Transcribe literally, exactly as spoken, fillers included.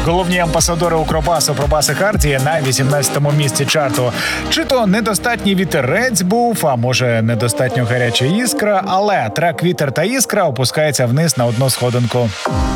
Головні амбасадори Укробасу Пробас і Хартія на вісімнадцятому місці чарту. Чи то недостатній вітерець був, а може недостатньо гаряча іскра, але трек «Вітер та іскра» опускається вниз на одну сходинку.